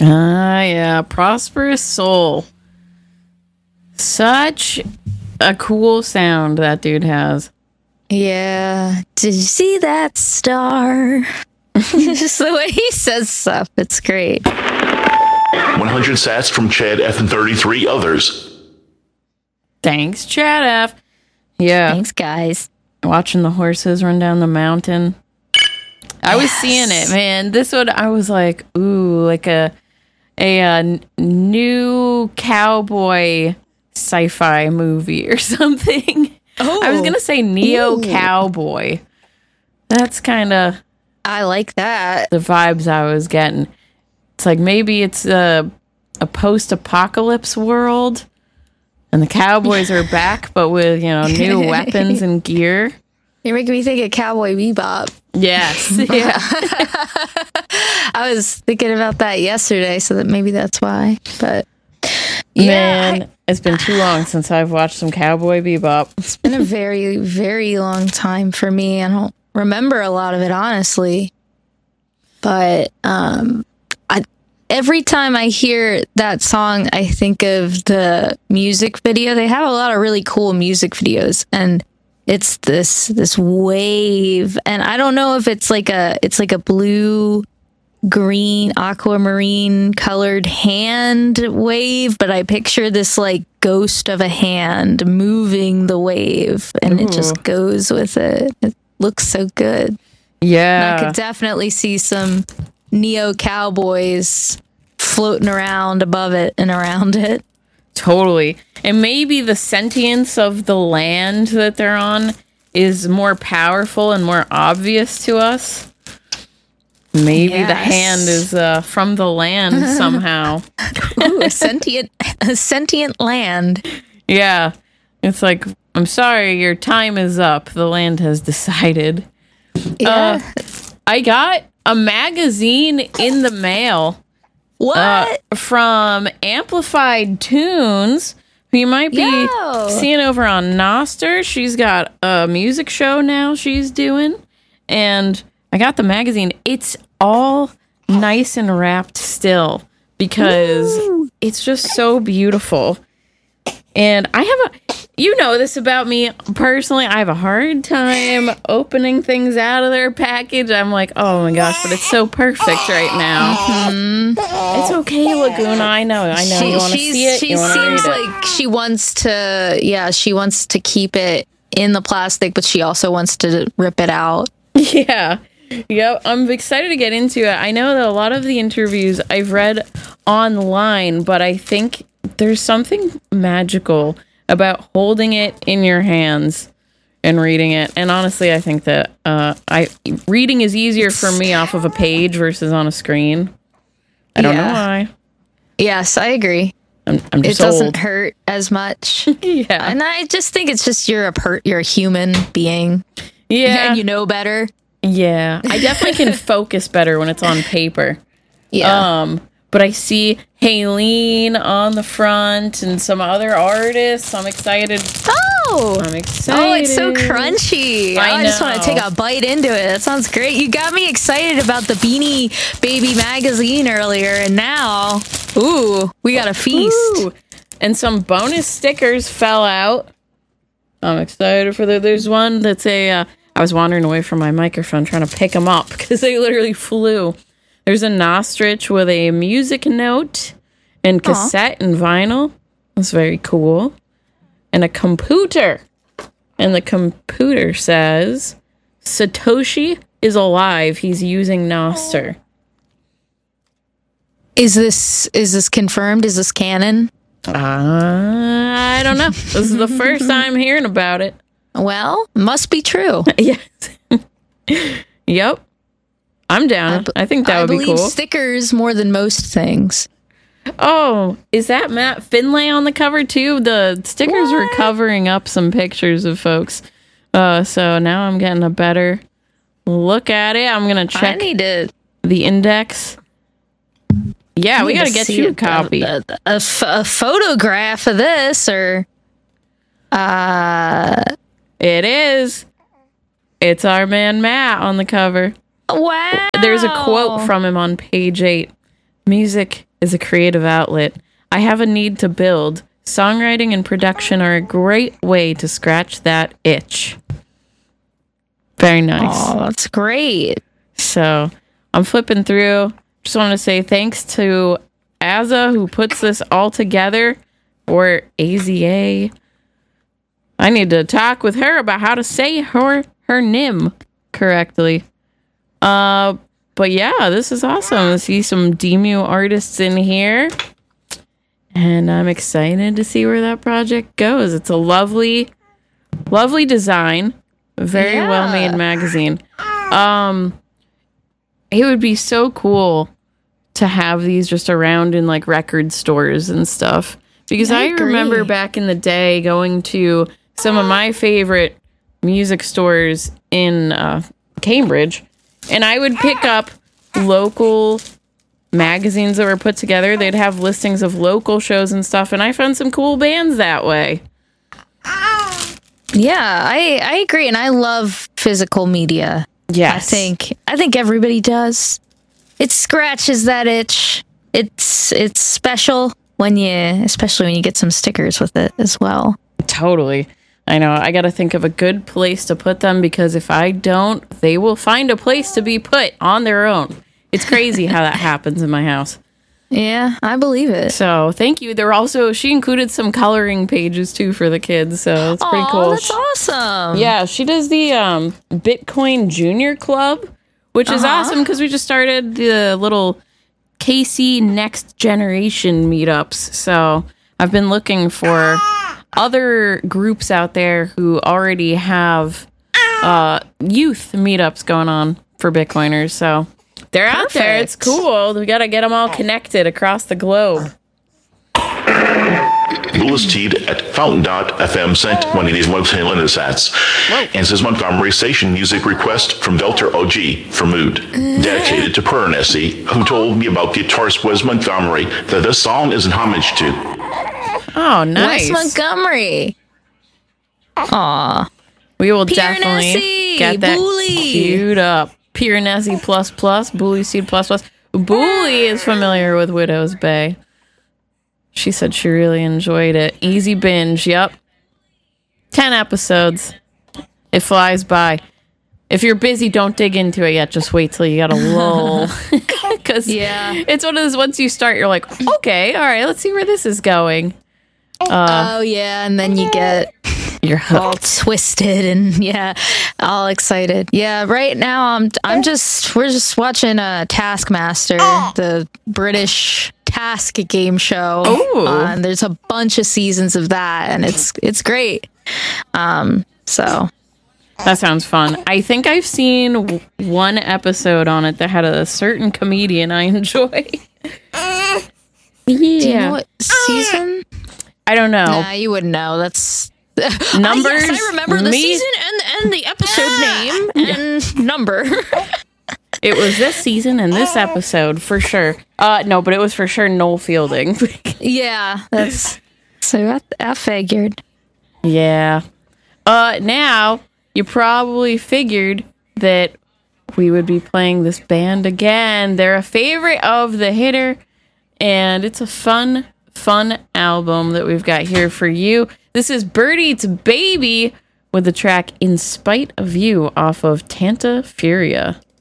Ah, yeah. Prosperous Soul. Such a cool sound that dude has. Yeah. Did you see that star? Just the way he says stuff. It's great. 100 sats from Chad F and 33 others. Thanks, Chad F. Yeah. Thanks, guys. Watching the horses run down the mountain. I was seeing it, man. This one, I was like, ooh, like a new cowboy sci-fi movie or something. Oh. I was going to say neo-cowboy. That's kind of... I like that. The vibes I was getting. It's like maybe it's a post-apocalypse world, and the cowboys are back, but with, new weapons and gear. You're making me think of Cowboy Bebop. Yes. Yeah. I was thinking about that yesterday, so that maybe that's why. But yeah, man, it's been too long since I've watched some Cowboy Bebop. It's been a very, very long time for me. I don't remember a lot of it, honestly. But every time I hear that song, I think of the music video. They have a lot of really cool music videos, and it's this wave, and I don't know if it's like a blue, green, aquamarine colored hand wave, but I picture this like ghost of a hand moving the wave, and it just goes with it. It looks so good. Yeah. And I could definitely see some neo cowboys floating around above it and around it. Totally. And maybe the sentience of the land that they're on is more powerful and more obvious to us. Maybe the hand is from the land somehow. Ooh, a sentient land. Yeah. It's like, I'm sorry, your time is up. The land has decided. Yeah. I got a magazine in the mail. What? From Amplified Tunes, who you might be seeing over on Noster. She's got a music show now she's doing. And I got the magazine. It's all nice and wrapped still because it's just so beautiful. And I have you know this about me personally, I have a hard time opening things out of their package. I'm like, oh my gosh, but it's so perfect right now. Mm-hmm. It's okay, Laguna. I know you want to see it. She seems like she wants to keep it in the plastic, but she also wants to rip it out. Yeah. Yep, I'm excited to get into it. I know that a lot of the interviews I've read online, but I think there's something magical about holding it in your hands and reading it. And honestly, I think that reading is easier for me off of a page versus on a screen. I don't know why. Yes, I agree. I'm just it doesn't old. hurt as much. Yeah. And I just think it's just you're a human being. Yeah. And you know better. Yeah. I definitely can focus better when it's on paper. Yeah. But I see Haleen on the front and some other artists. I'm excited. I'm excited. Oh, it's so crunchy. I just want to take a bite into it. That sounds great. You got me excited about the Beanie Baby magazine earlier, and now, we got a feast. Ooh. And some bonus stickers fell out. I'm excited for that. There's one that's I was wandering away from my microphone trying to pick them up because they literally flew. There's a Nostrich with a music note and cassette and vinyl. That's very cool. And a computer. And the computer says, Satoshi is alive. He's using Nostr. Is this confirmed? Is this canon? I don't know. This is the first time hearing about it. Well, must be true. Yes. Yep. I'm down. I think that would be cool. I believe stickers more than most things. Oh, is that Matt Finlay on the cover too? The stickers were covering up some pictures of folks. So now I'm getting a better look at it. I'm going to check the index. Yeah, we got to get you a copy. A photograph of this or... It is. It's our man Matt on the cover. Wow. There's a quote from him on page 8 Music is a creative outlet. I have a need to build. Songwriting and production are a great way to scratch that itch. Very nice. Oh, that's great. So I'm flipping through. Just want to say thanks to Azza who puts this all together, or AZA. I need to talk with her about how to say her name correctly. But yeah, this is awesome. I see some Demu artists in here. And I'm excited to see where that project goes. It's a lovely, lovely design. Very well-made magazine. It would be so cool to have these just around in like record stores and stuff. Because I remember back in the day going to some of my favorite music stores in Cambridge, and I would pick up local magazines that were put together. They'd have listings of local shows and stuff, and I found some cool bands that way. Yeah, I agree, and I love physical media. Yes. I think everybody does. It scratches that itch. It's special especially when you get some stickers with it as well. Totally. I know. I got to think of a good place to put them, because if I don't, they will find a place to be put on their own. It's crazy how that happens in my house. Yeah, I believe it. So thank you. She included some coloring pages too for the kids, so it's pretty cool. That's awesome. Yeah, she does the Bitcoin Junior Club, which is awesome because we just started the little KC Next Generation meetups. So I've been looking for other groups out there who already have youth meetups going on for Bitcoiners. So they're out there. It's cool. We got to get them all connected across the globe. Louis Teed at Fountain.fm sent 181 Linen Sats. And says Montgomery Station music request from Velter OG for Mood. Dedicated to Per Nessie, who told me about guitarist Wes Montgomery that this song is an homage to. Oh, nice. Wes Montgomery. Aw. We will definitely get that queued up. Piranesi ++, Bully Seed ++. Bully is familiar with Widow's Bay. She said she really enjoyed it. Easy binge, yep. 10 episodes. It flies by. If you're busy, don't dig into it yet. Just wait till you got a lull. Because it's one of those, once you start, you're like, okay, all right, let's see where this is going. And then you get you're all twisted and all excited. Yeah, right now we're just watching Taskmaster, the British task game show. And there's a bunch of seasons of that, and it's great. So that sounds fun. I think I've seen one episode on it that had a certain comedian I enjoy. Do you know what season? I don't know. Nah, you wouldn't know. That's numbers. I remember the season and the episode name and number. It was this season and this episode for sure. No, but it was for sure Noel Fielding. That's so I figured. Yeah. Now you probably figured that we would be playing this band again. They're a favorite of the hitter, and it's a fun album that we've got here for you. This is Bird Eats Baby with the track In Spite of You off of Tanta Furia.